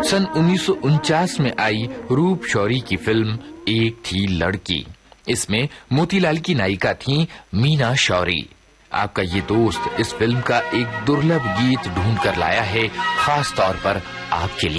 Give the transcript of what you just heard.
सन 1949 में आई रूप शौरी की फिल्म एक थी लड़की। इसमें मोतीलाल की नायिका थी मीना शौरी। आपका ये दोस्त इस फिल्म का एक दुर्लभ गीत ढूंढ कर लाया है, खास तौर पर आपके लिए।